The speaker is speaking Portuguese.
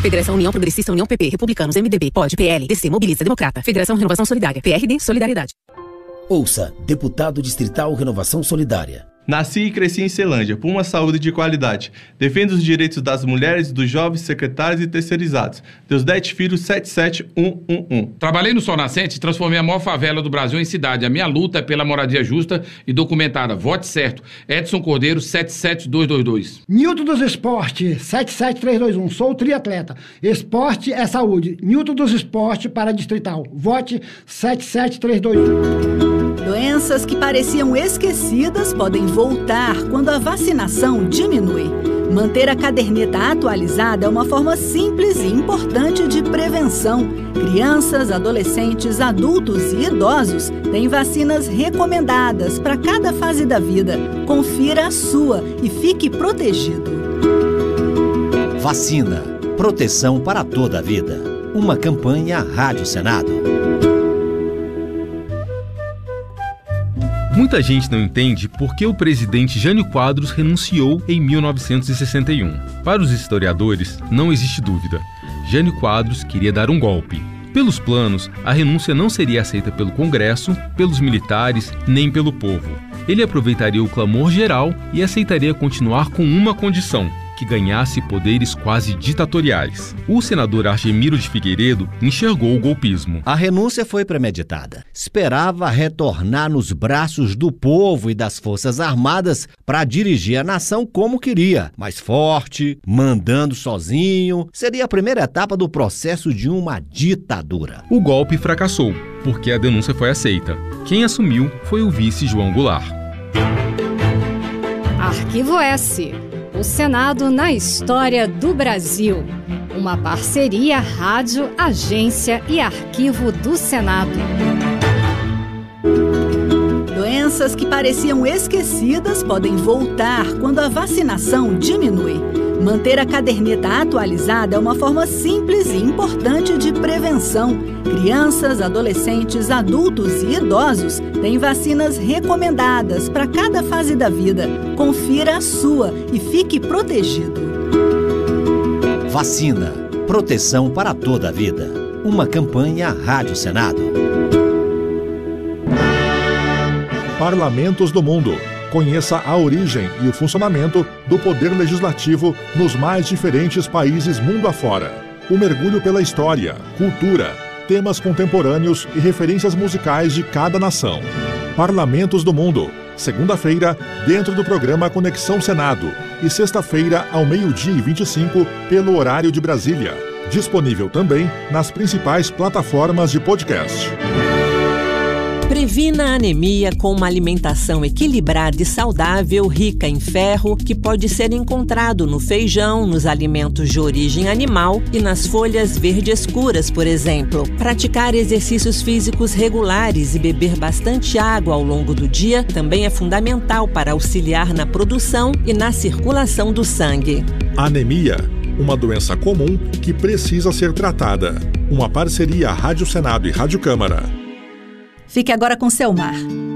Federação União Progressista, União PP, Republicanos, MDB, POD, PL, DC, Mobiliza, Democrata. Federação Renovação Solidária, PRD, Solidariedade. Ouça, Deputado Distrital Renovação Solidária. Nasci e cresci em Ceilândia, por uma saúde de qualidade. Defendo os direitos das mulheres, dos jovens, secretários e terceirizados. Deusdete Filho 77111. Trabalhei no Sol Nascente e transformei a maior favela do Brasil em cidade. A minha luta é pela moradia justa e documentada. Vote certo. Edson Cordeiro 77222. Newton dos Esportes 77321. Sou triatleta. Esporte é saúde. Newton dos Esportes para Distrital. Vote 77321. Doenças que pareciam esquecidas podem voltar quando a vacinação diminui. Manter a caderneta atualizada é uma forma simples e importante de prevenção. Crianças, adolescentes, adultos e idosos têm vacinas recomendadas para cada fase da vida. Confira a sua e fique protegido. Vacina. Proteção para toda a vida. Uma campanha Rádio Senado. Muita gente não entende por que o presidente Jânio Quadros renunciou em 1961. Para os historiadores, não existe dúvida. Jânio Quadros queria dar um golpe. Pelos planos, a renúncia não seria aceita pelo Congresso, pelos militares, nem pelo povo. Ele aproveitaria o clamor geral e aceitaria continuar com uma condição: que ganhasse poderes quase ditatoriais. O senador Argemiro de Figueiredo enxergou o golpismo. A renúncia foi premeditada. Esperava retornar nos braços do povo e das Forças Armadas para dirigir a nação como queria, mais forte, mandando sozinho. Seria a primeira etapa do processo de uma ditadura. O golpe fracassou, porque a denúncia foi aceita. Quem assumiu foi o vice João Goulart. Arquivo S. O Senado na história do Brasil. Uma parceria Rádio, Agência e Arquivo do Senado. Doenças que pareciam esquecidas podem voltar quando a vacinação diminui. Manter a caderneta atualizada é uma forma simples e importante de prevenção. Crianças, adolescentes, adultos e idosos têm vacinas recomendadas para cada fase da vida. Confira a sua e fique protegido. Vacina. Proteção para toda a vida. Uma campanha Rádio Senado. Parlamentos do Mundo. Conheça a origem e o funcionamento do poder legislativo nos mais diferentes países mundo afora. O mergulho pela história, cultura, temas contemporâneos e referências musicais de cada nação. Parlamentos do Mundo. Segunda-feira, dentro do programa Conexão Senado. E sexta-feira, ao 12h25, pelo horário de Brasília. Disponível também nas principais plataformas de podcast. Previna a anemia com uma alimentação equilibrada e saudável, rica em ferro, que pode ser encontrado no feijão, nos alimentos de origem animal e nas folhas verde escuras, por exemplo. Praticar exercícios físicos regulares e beber bastante água ao longo do dia também é fundamental para auxiliar na produção e na circulação do sangue. Anemia, uma doença comum que precisa ser tratada. Uma parceria Rádio Senado e Rádio Câmara. Fique agora com Selmar.